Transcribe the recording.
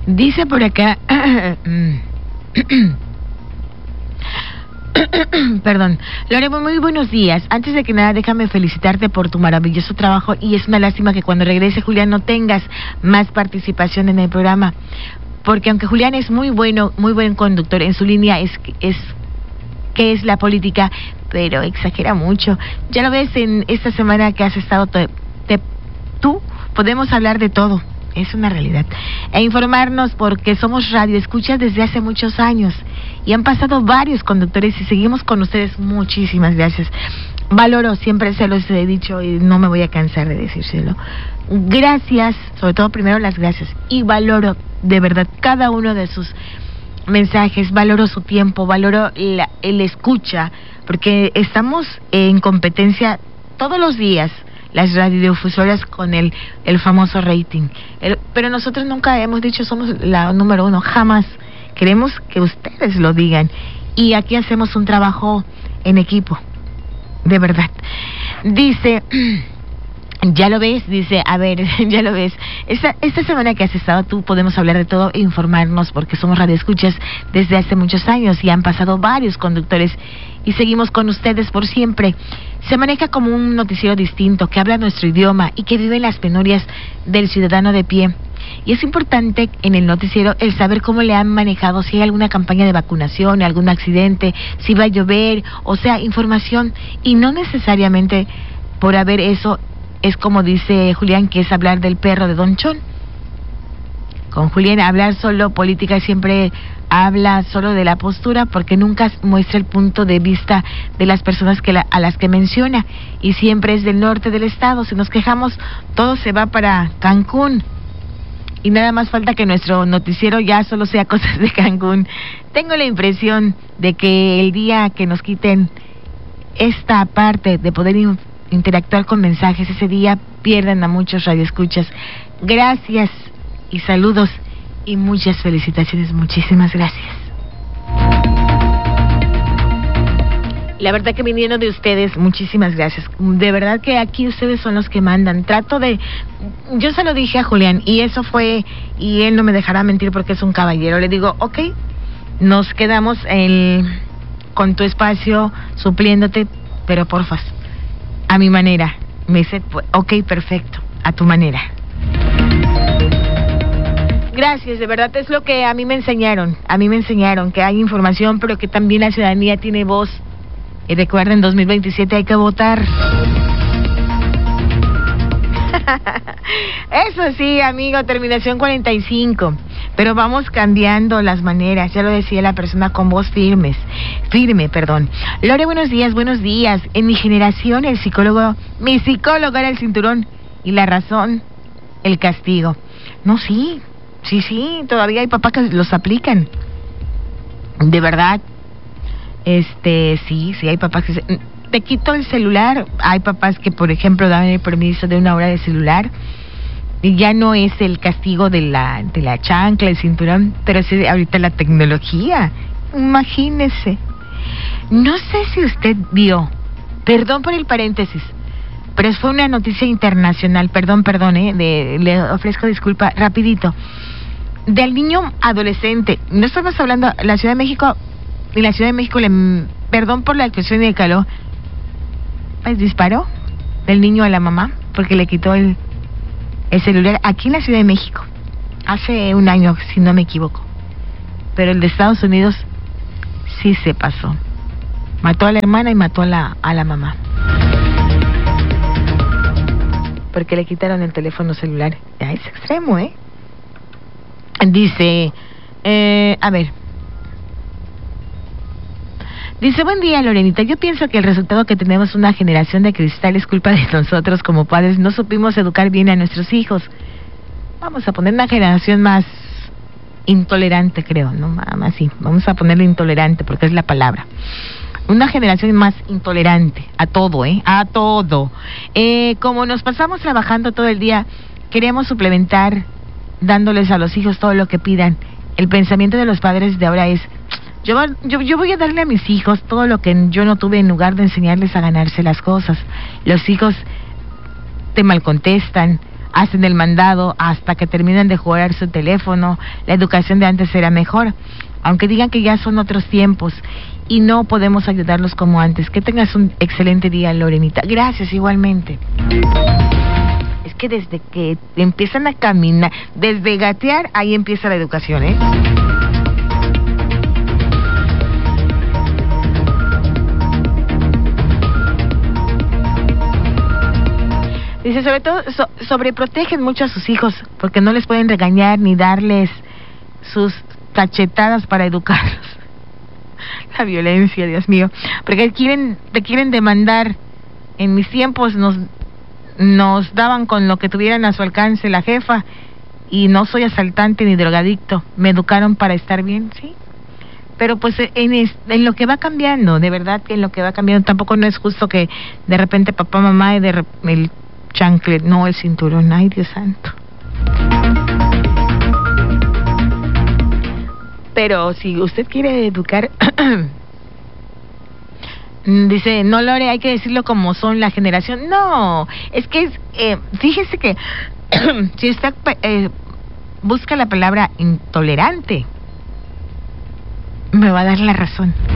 Dice por acá... Perdón. Lore, muy buenos días. Antes de que nada, déjame felicitarte por tu maravilloso trabajo y es una lástima que cuando regrese Julián no tengas más participación en el programa. Porque aunque Julián es muy bueno, muy buen conductor, en su línea es la política, pero exagera mucho. Ya lo ves en esta semana que has estado tú, podemos hablar de todo. Es una realidad. E informarnos porque somos radio escuchas desde hace muchos años y han pasado varios conductores y seguimos con ustedes. Muchísimas gracias. Valoro, siempre se los he dicho y no me voy a cansar de decírselo. Gracias, sobre todo primero las gracias. Y valoro de verdad cada uno de sus mensajes, valoro su tiempo, valoro el escucha, porque estamos en competencia todos los días. Las radiodifusoras con el famoso rating. Pero nosotros nunca hemos dicho somos la número uno, jamás. Queremos que ustedes lo digan. Y aquí hacemos un trabajo en equipo, de verdad. Dice, ya lo ves, dice, a ver, ya lo ves. Esta semana que has estado tú podemos hablar de todo e informarnos porque somos radioescuchas desde hace muchos años y han pasado varios conductores y seguimos con ustedes por siempre. Se maneja como un noticiero distinto, que habla nuestro idioma y que vive las penurias del ciudadano de pie. Y es importante en el noticiero el saber cómo le han manejado, si hay alguna campaña de vacunación, algún accidente, si va a llover, o sea, información. Y no necesariamente por haber eso, es como dice Julián, que es hablar del perro de Don Chon. Con Julián hablar solo política siempre habla solo de la postura porque nunca muestra el punto de vista de las personas a las que menciona y siempre es del norte del estado. Si nos quejamos, todo se va para Cancún y nada más falta que nuestro noticiero ya solo sea cosas de Cancún. Tengo la impresión de que el día que nos quiten esta parte de poder interactuar con mensajes, ese día pierden a muchos radioescuchas. Gracias y saludos y muchas felicitaciones, muchísimas gracias. La verdad que viniendo de ustedes, muchísimas gracias. De verdad que aquí ustedes son los que mandan. Yo se lo dije a Julián y eso fue, y él no me dejará mentir porque es un caballero. Le digo, ok, nos quedamos con tu espacio supliéndote, pero porfa, a mi manera. Me dice, ok, perfecto, a tu manera. Gracias, de verdad es lo que a mí me enseñaron que hay información, pero que también la ciudadanía tiene voz. Y recuerden, 2027 hay que votar. Eso sí, amigo, terminación 45. Pero vamos cambiando las maneras, ya lo decía la persona con voz firme. Lore, buenos días. En mi generación, mi psicólogo era el cinturón y la razón, el castigo. No, sí, todavía hay papás que los aplican. De verdad. Sí, hay papás que te quito el celular. Hay papás que, por ejemplo, dan el permiso de 1 hora de celular y ya no es el castigo de la chancla, el cinturón, pero sí ahorita la tecnología. Imagínese. No sé si usted vio, perdón por el paréntesis, pero fue una noticia internacional, perdón, le ofrezco disculpa, rapidito, del niño adolescente. No estamos hablando, la Ciudad de México, perdón por la expresión y el calor, pues disparó del niño a la mamá porque le quitó el celular aquí en la Ciudad de México, hace 1 año, si no me equivoco. Pero el de Estados Unidos sí se pasó. Mató a la hermana y mató a la mamá. Porque le quitaron el teléfono celular. Ya es extremo, ¿eh? Dice, a ver. Dice, buen día, Lorenita. Yo pienso que el resultado que tenemos una generación de cristal es culpa de nosotros como padres. No supimos educar bien a nuestros hijos. Vamos a poner una generación más intolerante, creo, ¿no? Más sí. Vamos a ponerle intolerante porque es la palabra. Una generación más intolerante a todo, a todo. Como nos pasamos trabajando todo el día, queremos suplementar dándoles a los hijos todo lo que pidan. El pensamiento de los padres de ahora es, yo voy a darle a mis hijos todo lo que yo no tuve en lugar de enseñarles a ganarse las cosas. Los hijos te mal contestan, hacen el mandado hasta que terminan de jugar su teléfono. La educación de antes era mejor, aunque digan que ya son otros tiempos y no podemos ayudarlos como antes. Que tengas un excelente día, Lorenita. Gracias, igualmente. Es que desde que empiezan a caminar, desde gatear, ahí empieza la educación, ¿eh? Dice, sobre todo, sobreprotegen mucho a sus hijos, porque no les pueden regañar ni darles sus cachetadas para educarlos. La violencia, Dios mío. Porque te quieren demandar. En mis tiempos nos daban con lo que tuvieran a su alcance la jefa, y no soy asaltante ni drogadicto. Me educaron para estar bien, ¿sí? Pero pues en lo que va cambiando, de verdad que en lo que va cambiando, tampoco no es justo que de repente papá, mamá, el chanclet, no el cinturón, ay Dios santo. Pero si usted quiere educar, dice, no, Lore, hay que decirlo como son la generación. No, es que fíjese que si usted busca la palabra intolerante, me va a dar la razón.